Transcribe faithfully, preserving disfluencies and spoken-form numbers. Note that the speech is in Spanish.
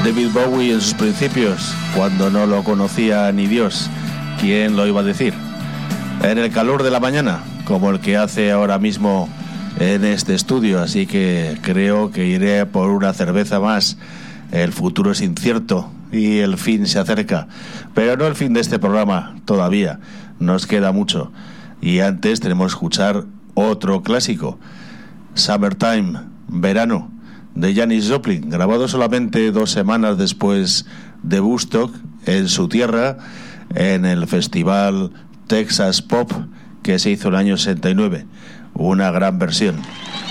David Bowie en sus principios, cuando no lo conocía ni Dios. ¿Quién lo iba a decir? En el calor de la mañana, como el que hace ahora mismo en este estudio, así que creo que iré por una cerveza más. El futuro es incierto y el fin se acerca, pero no el fin de este programa todavía, nos queda mucho. Y antes tenemos que escuchar otro clásico, Summertime, Verano, de Janis Joplin, grabado solamente dos semanas después de Woodstock, en su tierra, en el festival Texas Pop que se hizo en el año sesenta y nueve. Una gran versión.